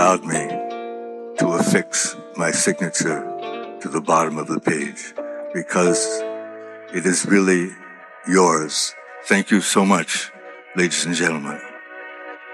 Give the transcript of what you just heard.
allowed me to affix my signature to the bottom of the page, because it is really yours. Thank you so much, ladies and gentlemen.